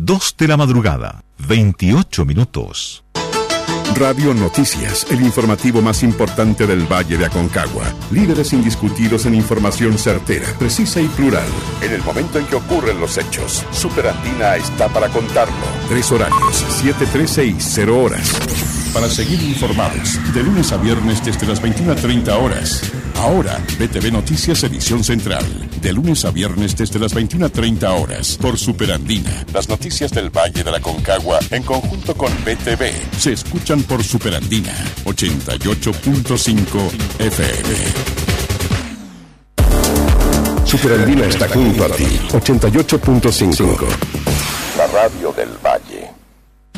2 de la madrugada, 28 minutos. Radio Noticias, el informativo más importante del Valle de Aconcagua. Líderes indiscutidos en información certera, precisa y plural. En el momento en que ocurren los hechos, Superandina está para contarlo. 3 horarios, 7, 13 y 0 horas. Para seguir informados, de lunes a viernes desde las 21:30 horas. Ahora, BTV Noticias Edición Central. De lunes a viernes desde las 21:30 horas. Por Superandina. Las noticias del Valle de la Aconcagua en conjunto con BTV se escuchan por Superandina 88.5 FM. Superandina está junto a ti. 88.5. La radio del